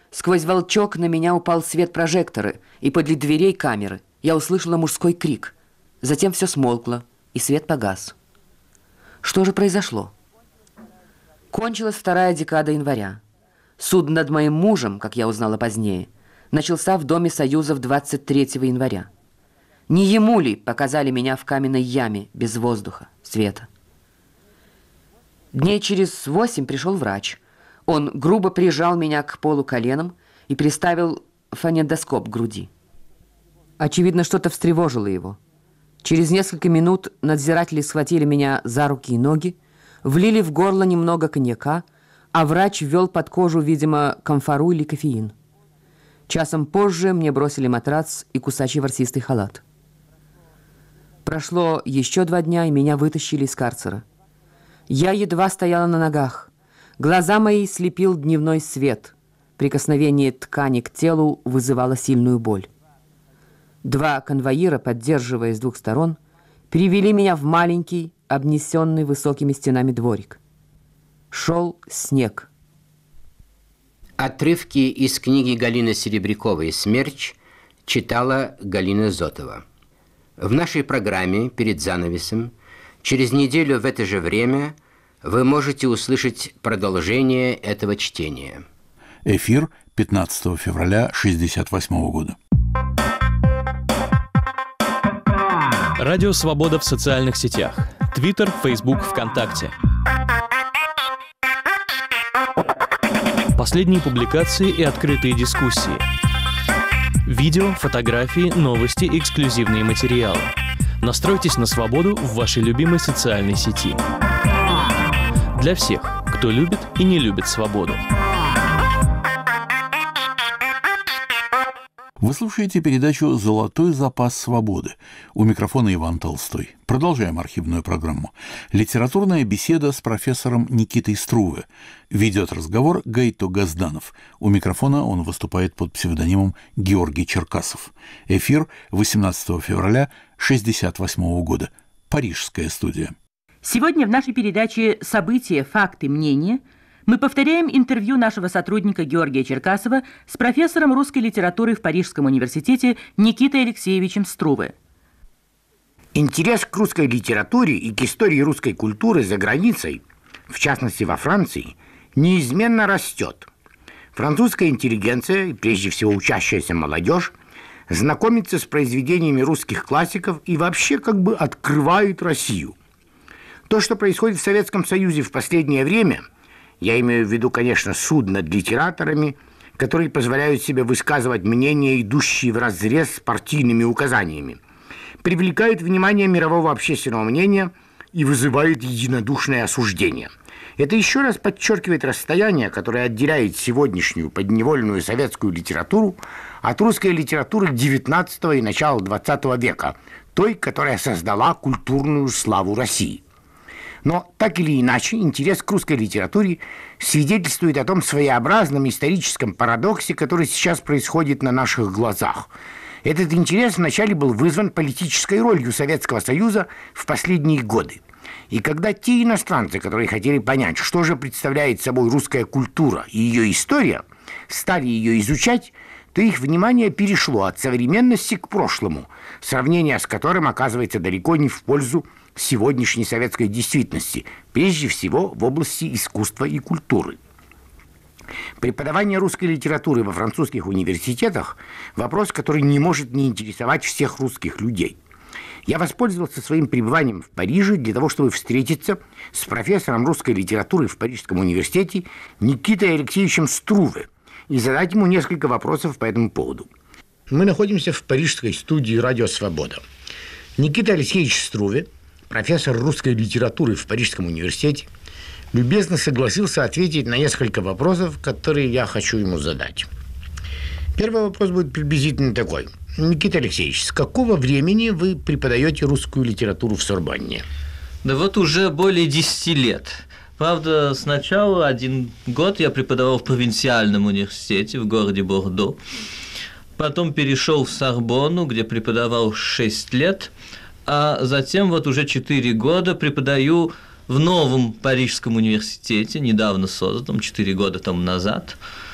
Сквозь волчок на меня упал свет прожектора, и подле дверей камеры я услышала мужской крик. Затем все смолкло, и свет погас. Что же произошло? Кончилась вторая декада января. Суд над моим мужем, как я узнала позднее, начался в Доме Союзов 23 января. Не ему ли показали меня в каменной яме без воздуха, света? Дней через 8 пришел врач. Он грубо прижал меня к полу коленом и приставил фонендоскоп к груди. Очевидно, что-то встревожило его. Через несколько минут надзиратели схватили меня за руки и ноги, влили в горло немного коньяка, а врач ввел под кожу, видимо, камфору или кофеин. Часом позже мне бросили матрац и кусачий ворсистый халат. Прошло еще 2 дня, и меня вытащили из карцера. Я едва стояла на ногах. Глаза мои слепил дневной свет. Прикосновение ткани к телу вызывало сильную боль. 2 конвоира, поддерживая с 2 сторон, привели меня в маленький, обнесенный высокими стенами дворик. Шел снег. Отрывки из книги Галины Серебряковой «Смерч» читала Галина Зотова. В нашей программе «Перед занавесом» через неделю в это же время вы можете услышать продолжение этого чтения. Эфир 15 февраля 1968 года. Радио «Свобода» в социальных сетях. Твиттер, Фейсбук, ВКонтакте. Последние публикации и открытые дискуссии. Видео, фотографии, новости, эксклюзивные материалы. Настройтесь на свободу в вашей любимой социальной сети. Для всех, кто любит и не любит свободу. Вы слушаете передачу «Золотой запас свободы». У микрофона Иван Толстой. Продолжаем архивную программу. Литературная беседа с профессором Никитой Струве. Ведет разговор Гайто Газданов. У микрофона он выступает под псевдонимом Георгий Черкасов. Эфир 18 февраля 1968 года. Парижская студия. Сегодня в нашей передаче «События, факты, мнения» мы повторяем интервью нашего сотрудника Георгия Черкасова с профессором русской литературы в Парижском университете Никитой Алексеевичем Струве. Интерес к русской литературе и к истории русской культуры за границей, в частности во Франции, неизменно растет. Французская интеллигенция, и прежде всего учащаяся молодежь, знакомится с произведениями русских классиков и вообще как бы открывает Россию. То, что происходит в Советском Союзе в последнее время, я имею в виду, конечно, суд над литераторами, которые позволяют себе высказывать мнения, идущие вразрез с партийными указаниями, привлекает внимание мирового общественного мнения и вызывает единодушное осуждение. Это еще раз подчеркивает расстояние, которое отделяет сегодняшнюю подневольную советскую литературу от русской литературы XIX и начала XX века, той, которая создала культурную славу России. Но так или иначе, интерес к русской литературе свидетельствует о том своеобразном историческом парадоксе, который сейчас происходит на наших глазах. Этот интерес вначале был вызван политической ролью Советского Союза в последние годы. И когда те иностранцы, которые хотели понять, что же представляет собой русская культура и ее история, стали ее изучать, то их внимание перешло от современности к прошлому, сравнение с которым оказывается далеко не в пользу сегодняшней советской действительности, прежде всего в области искусства и культуры. Преподавание русской литературы во французских университетах – вопрос, который не может не интересовать всех русских людей. Я воспользовался своим пребыванием в Париже для того, чтобы встретиться с профессором русской литературы в Парижском университете Никитой Алексеевичем Струве и задать ему несколько вопросов по этому поводу. Мы находимся в парижской студии «Радио Свобода». Никита Алексеевич Струве, профессор русской литературы в Парижском университете, любезно согласился ответить на несколько вопросов, которые я хочу ему задать. Первый вопрос будет приблизительно такой. Никита Алексеевич, с какого времени вы преподаете русскую литературу в Сорбонне? Да вот уже более 10 лет. Правда, сначала 1 год я преподавал в провинциальном университете в городе Бордо. Потом перешел в Сорбонну, где преподавал 6 лет. А затем вот уже 4 года преподаю в новом Парижском университете, недавно созданном, 4 года тому назад.